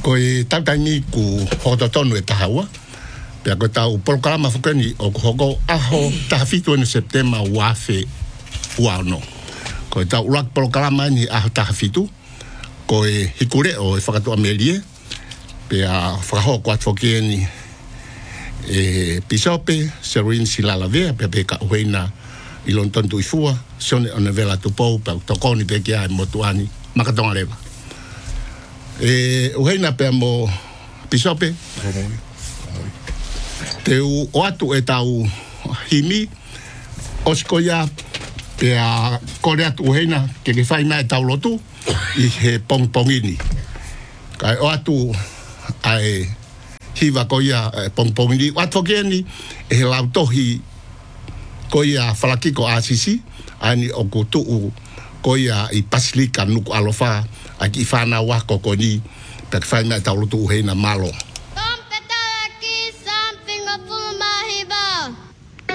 Koe tautani ku hototonu e tahaua. Pea koe tau programa whakani o hoko aho tahafitu ene September wafe uano. Koe tau urak programa ni aho tahafitu. Koe hikure o e whakatua melie. Pea whakahoko at whakieni Pisope, Serene Silalavea, pea peka uheina ilon tontu ifua, sione o nevela tupou, pea tokoni pekia e motuani, makatonga lewa. Uheina pea mo Pisope, te o atu e tau himi, oskoia, pea kore atu uheina, ke whai mai tau lotu, i he pongpongini. Kai o atu ai hiva koia pongpongini, watwokeni e he lautohi koia falakiko asisi, ani o kutuu koia i pasilika nuku alofa, aki whana wako koni, pek whai mai tau lotu uheina malo.